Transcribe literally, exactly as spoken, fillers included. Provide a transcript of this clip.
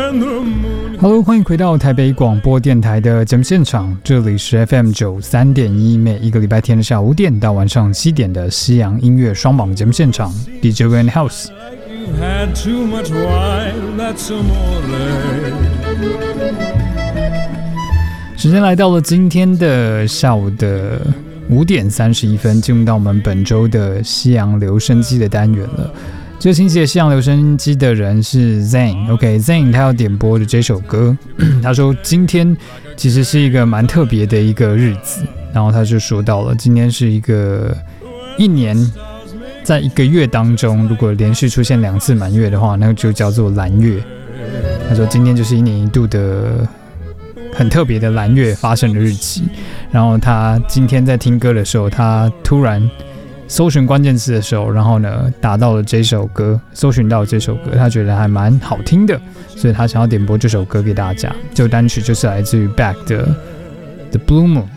Hello， 欢迎回到台北广播电台的节目现场，这里是 F M 九十三点一，每一个礼拜天的下午五点到晚上七点的西洋音乐双榜节目现场 ，D J Van House。时间来到了今天的下午的五点三十一分，进入到我们本周的西洋留声机的单元了。这个星期的西洋留声机的人是 Zane，OK， Zane 他要点播的这首歌，他说今天其实是一个蛮特别的一个日子，然后他就说到了今天是一个一年在一个月当中，如果连续出现两次满月的话，那就叫做蓝月。他说今天就是一年一度的很特别的蓝月发生的日期，然后他今天在听歌的时候，他突然搜寻关键字的时候，然后呢打到了这首歌，搜寻到这首歌，他觉得还蛮好听的，所以他想要点播这首歌给大家。这首单曲就是来自于 Beck 的 The Blue Moon。